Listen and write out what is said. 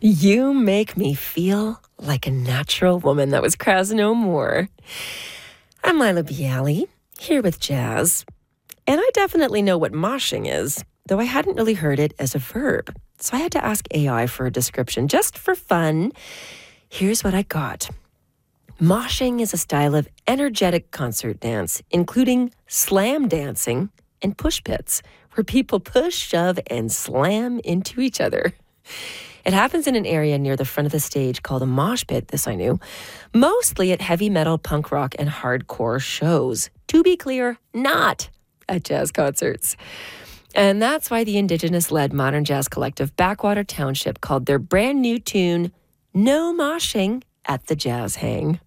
You make me feel like a natural woman. That was Kraz No More. I'm Lila Bialy, here with Jazz. And I definitely know what moshing is, though I hadn't really heard it as a verb. So I had to ask AI for a description just for fun. Here's what I got. Moshing is a style of energetic concert dance, including slam dancing and push pits, where people push, shove, and slam into each other. It happens in an area near the front of the stage called a mosh pit, this I knew, mostly at heavy metal, punk rock, and hardcore shows. To be clear, not at jazz concerts. And that's why the Indigenous-led modern jazz collective Backwater Township called their brand new tune No Moshing at the Jazz Hang.